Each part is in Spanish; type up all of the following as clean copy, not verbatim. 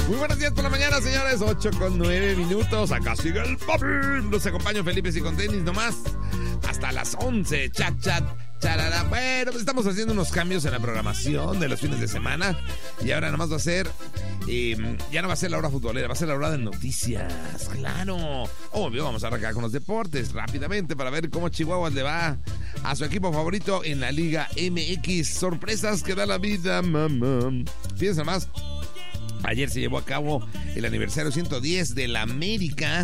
Muy buenos días por la mañana, señores. 8:09. Acá sigue el papi. Los acompaño Felipe y con tenis nomás. Hasta las 11. Chat, chat. Charara. Bueno, pues estamos haciendo unos cambios en la programación de los fines de semana. Y ahora nomás va a ser... ya no va a ser la hora futbolera, va a ser la hora de noticias. Claro. Obvio, vamos a arrancar con los deportes rápidamente para ver cómo Chihuahua le va a su equipo favorito en la Liga MX. Sorpresas que da la vida, mamá. Fíjense más. Ayer se llevó a cabo el aniversario 110 del América.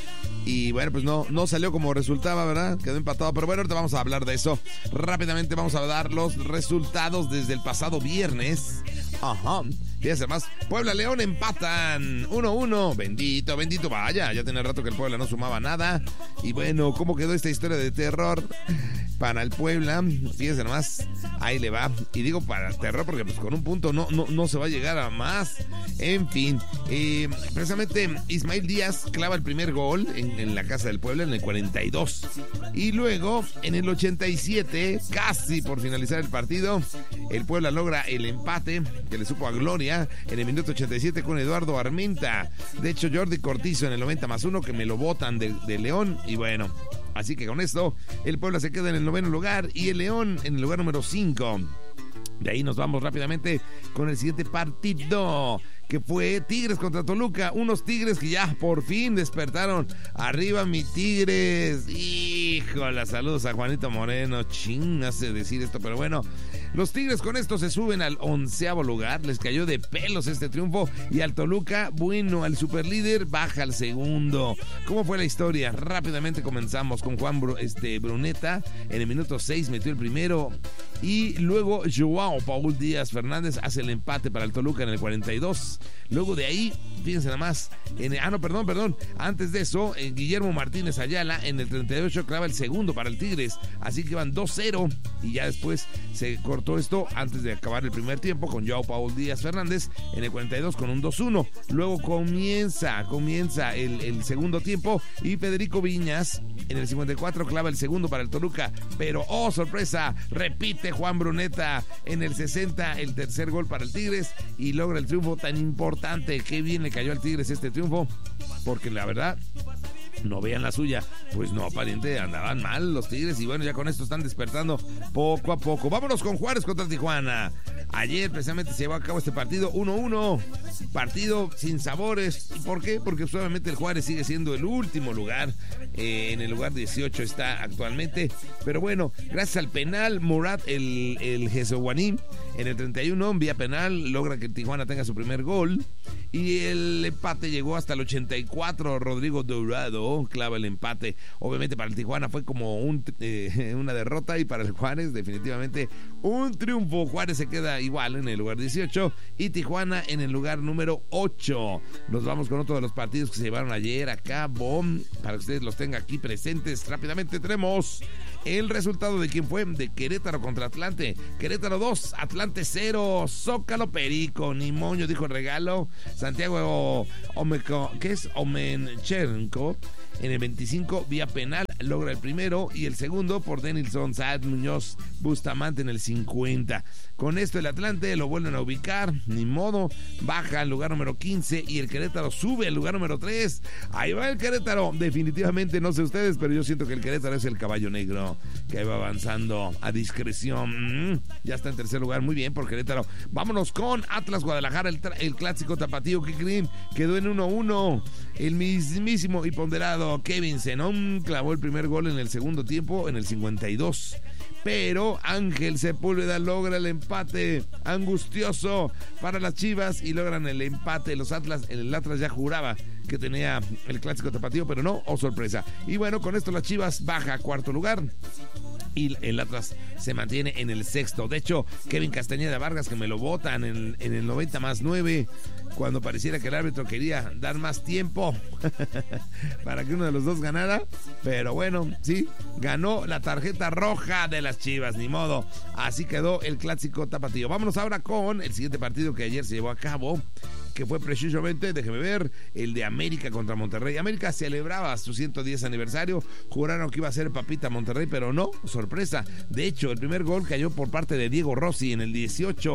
Y bueno, pues no salió como resultaba, ¿verdad? Quedó empatado. Pero bueno, ahorita vamos a hablar de eso. Rápidamente vamos a dar los resultados desde el pasado viernes. Ajá. Fíjense más. Puebla-León empatan 1-1. Bendito. Vaya, ya tiene rato que el Puebla no sumaba nada. Y bueno, ¿cómo quedó esta historia de terror para el Puebla? Fíjense nomás. Ahí le va. Y digo para el terror porque pues con un punto no se va a llegar a más. En fin. Precisamente Ismael Díaz clava el primer gol en la casa del Puebla en el 42. Y luego en el 87, casi por finalizar el partido, el Puebla logra el empate que le supo a gloria en el minuto 87 con Eduardo Armenta. De hecho, Jordi Cortizo en el 90+1 que me lo botan de León. Y bueno, así que con esto el Puebla se queda en el 9º lugar y el León en el lugar número 5. De ahí nos vamos rápidamente con el siguiente partido, que fue Tigres contra Toluca. Unos Tigres que ya por fin despertaron. Arriba mi Tigres. Híjole, saludos a Juanito Moreno. Hace decir esto, pero bueno. Los Tigres con esto se suben al 11º lugar. Les cayó de pelos este triunfo. Y al Toluca, bueno, al superlíder baja al segundo. ¿Cómo fue la historia? Rápidamente comenzamos con Juan Bruneta. En el minuto 6 metió el primero. Y luego Joao Paul Díaz Fernández hace el empate para el Toluca en el 42. Luego de ahí, fíjense nada más. Perdón. Antes de eso, Guillermo Martínez Ayala en el 38 clava el segundo para el Tigres. Así que van 2-0. Y ya después se cortó esto antes de acabar el primer tiempo con Joao Paul Díaz Fernández en el 42 con un 2-1. Luego comienza el segundo tiempo y Federico Viñas en el 54 clava el segundo para el Toluca. Pero, oh sorpresa, repite Juan Bruneta en el 60 el tercer gol para el Tigres y logra el triunfo tan importante. Qué bien le cayó al Tigres este triunfo, porque la verdad no vean la suya, pues no, pariente, andaban mal los Tigres y bueno, ya con esto están despertando poco a poco. Vámonos con Juárez contra Tijuana. Ayer precisamente se llevó a cabo este partido 1-1, partido sin sabores. ¿Y por qué? Porque suavemente el Juárez sigue siendo el último lugar, en el lugar 18 está actualmente, pero bueno, gracias al penal, Murat el Jesuaní en el 31 vía penal logra que Tijuana tenga su primer gol y el empate llegó hasta el 84. Rodrigo Dorado clava el empate. Obviamente para el Tijuana fue como una derrota y para el Juárez definitivamente un triunfo. Juárez se queda igual en el lugar 18 y Tijuana en el lugar número 8. Nos vamos con otro de los partidos que se llevaron ayer a cabo para que ustedes los tengan aquí presentes. Rápidamente tenemos el resultado de quién fue, de Querétaro contra Atlante. Querétaro 2, Atlante 0. Zócalo Perico, ni moño, dijo el regalo. Santiago Omenchenko en el 25 vía penal logra el primero y el segundo por Denilson Saad Muñoz Bustamante en el 50. Con esto el Atlante lo vuelven a ubicar, ni modo, baja al lugar número 15 y el Querétaro sube al lugar número 3. Ahí va el Querétaro, definitivamente no sé ustedes, pero yo siento que el Querétaro es el caballo negro que va avanzando a discreción. Ya está en tercer lugar, muy bien por Querétaro. Vámonos con Atlas Guadalajara, el clásico tapatío que quedó en 1-1. El mismísimo y ponderado Kevin Zenón clavó el primer gol en el segundo tiempo en el 52. Pero Ángel Sepúlveda logra el empate angustioso para las Chivas y logran el empate. El Atlas ya juraba que tenía el clásico tapatío, pero no, oh sorpresa. Y bueno, con esto las Chivas baja a cuarto lugar y el Atlas se mantiene en el sexto. De hecho, Kevin Castañeda Vargas, que me lo botan en el 90+9, cuando pareciera que el árbitro quería dar más tiempo para que uno de los dos ganara, pero bueno, sí, ganó la tarjeta roja de las Chivas, ni modo, así quedó el clásico tapatío. Vámonos ahora con el siguiente partido que ayer se llevó a cabo, que fue precisamente, déjeme ver, el de América contra Monterrey. América celebraba su 110 aniversario, juraron que iba a ser papita Monterrey, pero no, sorpresa. De hecho, el primer gol cayó por parte de Diego Rossi en el 18.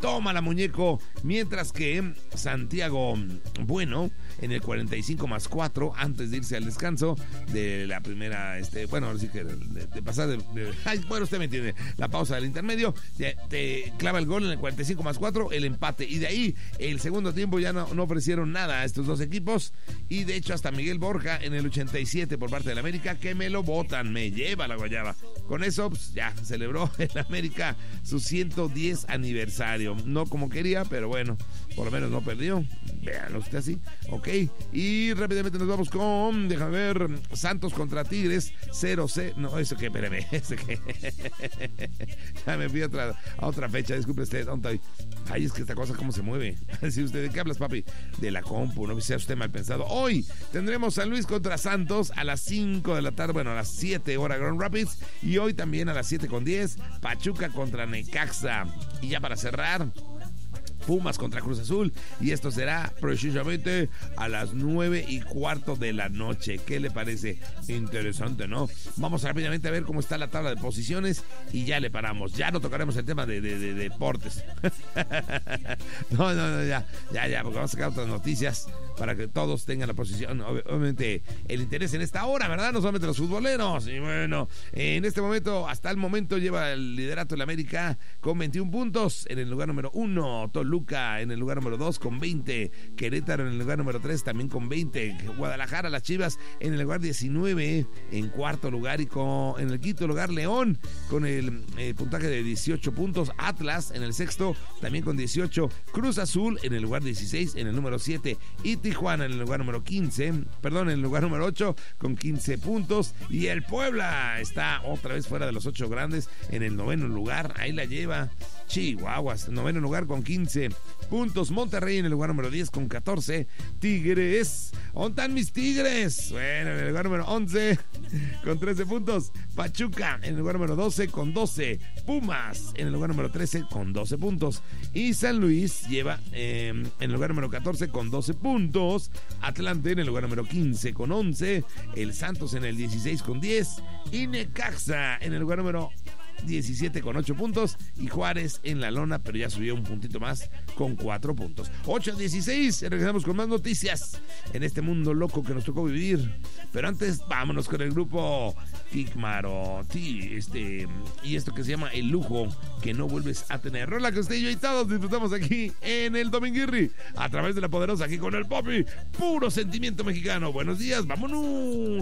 Tómala, muñeco. Mientras que Santiago Bueno, en el 45+4, antes de irse al descanso de la primera, bueno, así que de pasar bueno, usted me entiende, la pausa del intermedio, te clava el gol en el 45+4, el empate. Y de ahí, el segundo tiempo ya no ofrecieron nada a estos dos equipos. Y de hecho, hasta Miguel Borja en el 87 por parte del América, que me lo botan, me lleva la guayaba. Con eso, pues, ya celebró el América su 110 aniversario. No como quería, pero bueno, por lo menos no perdió. Véanlo usted así. Ok, y rápidamente nos vamos con, déjame ver, Santos contra Tigres, 0-0. No, eso que, espérame, ya me fui a otra fecha, disculpe usted, ¿dónde estoy? Ay, es que esta cosa cómo se mueve. Si usted, ¿de qué hablas, papi? De la compu, no sea usted mal pensado. Hoy tendremos San Luis contra Santos a las 5 de la tarde, bueno, a las 7 hora Grand Rapids, y hoy también a las 7:10, Pachuca contra Necaxa. Y ya para cerrar, Pumas contra Cruz Azul, y esto será precisamente a las 9:15 de la noche. ¿Qué le parece? Interesante, ¿no? Vamos rápidamente a ver cómo está la tabla de posiciones y ya le paramos. Ya no tocaremos el tema de deportes. No, ya, porque vamos a sacar otras noticias para que todos tengan la posición, obviamente el interés en esta hora, ¿verdad? No solamente los futboleros. Y bueno, en este momento, hasta el momento lleva el liderato el América con 21 puntos en el lugar número 1, Toluca en el lugar número 2 con 20, Querétaro en el lugar número 3 también con 20, Guadalajara, las Chivas en el lugar 19 en cuarto lugar, y en el quinto lugar León con el puntaje de 18 puntos, Atlas en el sexto también con 18, Cruz Azul en el lugar 16 en el número 7 y Tijuana en el lugar número 8 con 15 puntos, y el Puebla está otra vez fuera de los 8 grandes en el noveno lugar, ahí la lleva Chihuahuas, noveno lugar con 15 puntos, Monterrey en el lugar número 10 con 14, Tigres, ¿dónde están mis Tigres? Bueno, en el lugar número 11 con 13 puntos, Pachuca en el lugar número 12 con 12, Pumas en el lugar número 13 con 12 puntos, y San Luis lleva en el lugar número 14 con 12 puntos, Atlante en el lugar número 15 con 11, el Santos en el 16 con 10, y Necaxa en el lugar número 17 con 8 puntos, y Juárez en la lona, pero ya subió un puntito más con 4 puntos. 8:16, regresamos con más noticias en este mundo loco que nos tocó vivir. Pero antes, vámonos con el grupo Kikmaroti, y esto que se llama El Lujo que no vuelves a tener. Rola que usted y yo y todos disfrutamos aquí en el Dominguirri, a través de La Poderosa, aquí con el Popi, puro sentimiento mexicano. Buenos días, vámonos.